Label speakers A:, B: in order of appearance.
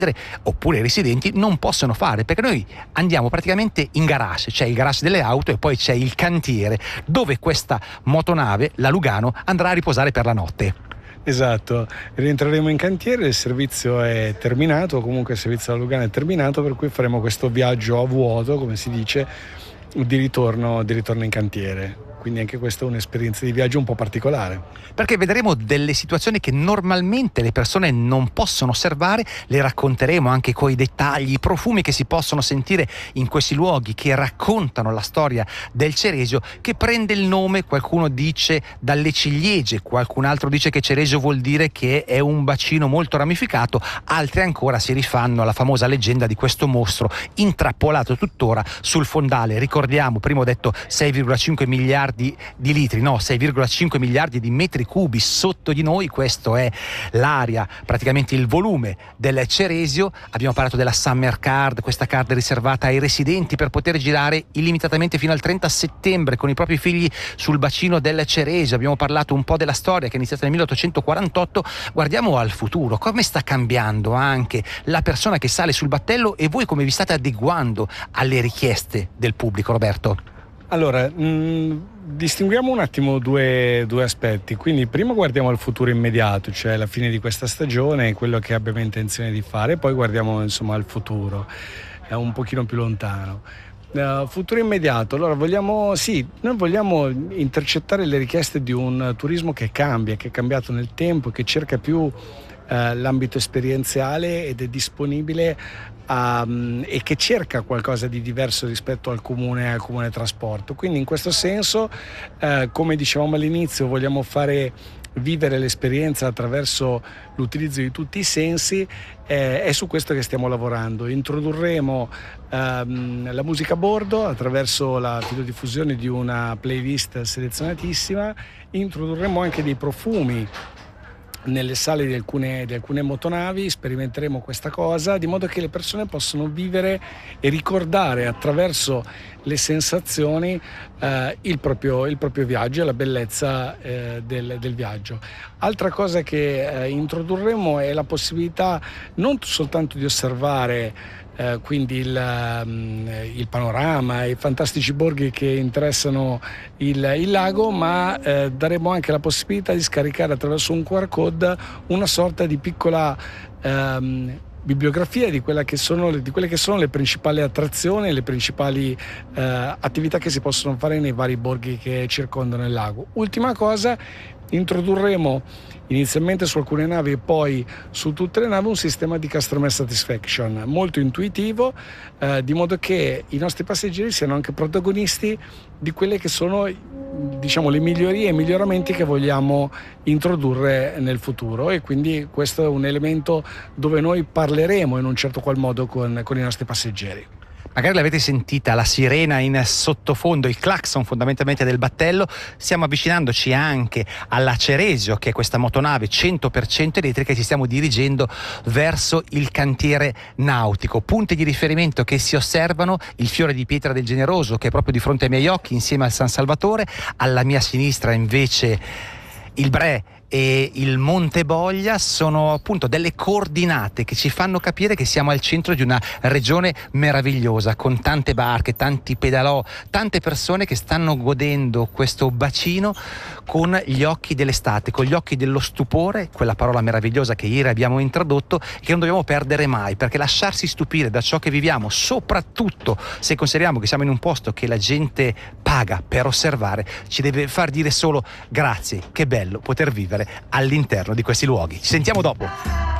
A: oppure i residenti non possono fare, perché noi andiamo praticamente in garage, c'è il garage delle auto e poi c'è il cantiere dove questa motonave, la Lugano, andrà a riposare per la notte.
B: Esatto, rientreremo in cantiere, il servizio è terminato, comunque il servizio della Lugano è terminato, per cui faremo questo viaggio a vuoto, come si dice, di ritorno in cantiere. Quindi anche questa è un'esperienza di viaggio un po' particolare.
A: Perché vedremo delle situazioni che normalmente le persone non possono osservare, le racconteremo anche coi dettagli, i profumi che si possono sentire in questi luoghi che raccontano la storia del Ceresio, che prende il nome, qualcuno dice dalle ciliegie, qualcun altro dice che Ceresio vuol dire che è un bacino molto ramificato, altri ancora si rifanno alla famosa leggenda di questo mostro intrappolato tuttora sul fondale. Ricordiamo, prima ho detto 6,5 miliardi di litri, no, 6,5 miliardi di metri cubi sotto di noi. Questo è l'area, praticamente il volume del Ceresio. Abbiamo parlato della Summer Card, questa card riservata ai residenti per poter girare illimitatamente fino al 30 settembre con i propri figli sul bacino del Ceresio. Abbiamo parlato un po' della storia che è iniziata nel 1848. Guardiamo al futuro, come sta cambiando anche la persona che sale sul battello e voi come vi state adeguando alle richieste del pubblico, Roberto?
B: Allora, distinguiamo un attimo due aspetti. Quindi prima guardiamo al futuro immediato, cioè la fine di questa stagione e quello che abbiamo intenzione di fare, poi guardiamo insomma al futuro, è un pochino più lontano. Futuro immediato, allora noi vogliamo intercettare le richieste di un turismo che cambia, che è cambiato nel tempo, che cerca più l'ambito esperienziale ed è disponibile e che cerca qualcosa di diverso rispetto al comune trasporto. Quindi in questo senso, come dicevamo all'inizio, vogliamo fare vivere l'esperienza attraverso l'utilizzo di tutti i sensi. È su questo che stiamo lavorando. Introdurremo la musica a bordo attraverso la filodiffusione di una playlist selezionatissima. Introdurremo anche dei profumi nelle sale di alcune motonavi, sperimenteremo questa cosa di modo che le persone possano vivere e ricordare attraverso le sensazioni il proprio viaggio e la bellezza del viaggio. Altra cosa che introdurremo è la possibilità non soltanto di osservare quindi il panorama, i fantastici borghi che interessano il lago, ma daremo anche la possibilità di scaricare attraverso un QR code una sorta di piccola bibliografia di quelle che sono le principali attrazioni, le principali attività che si possono fare nei vari borghi che circondano il lago. Ultima cosa, introdurremo inizialmente su alcune navi e poi su tutte le navi un sistema di customer satisfaction molto intuitivo, di modo che i nostri passeggeri siano anche protagonisti di quelle che sono, diciamo, le migliorie e i miglioramenti che vogliamo introdurre nel futuro, e quindi questo è un elemento dove noi parleremo in un certo qual modo con i nostri passeggeri.
A: Magari l'avete sentita la sirena in sottofondo, il clacson fondamentalmente del battello. Stiamo avvicinandoci anche alla Ceresio, che è questa motonave 100% elettrica, e ci stiamo dirigendo verso il cantiere nautico. Punti di riferimento che si osservano: il fiore di pietra del Generoso, che è proprio di fronte ai miei occhi insieme al San Salvatore. Alla mia sinistra invece il Bre e il Monte Boglia sono appunto delle coordinate che ci fanno capire che siamo al centro di una regione meravigliosa, con tante barche, tanti pedalò, tante persone che stanno godendo questo bacino con gli occhi dell'estate, con gli occhi dello stupore, quella parola meravigliosa che ieri abbiamo introdotto e che non dobbiamo perdere mai, perché lasciarsi stupire da ciò che viviamo, soprattutto se consideriamo che siamo in un posto che la gente paga per osservare, ci deve far dire solo grazie, che bello poter vivere all'interno di questi luoghi. Ci sentiamo dopo.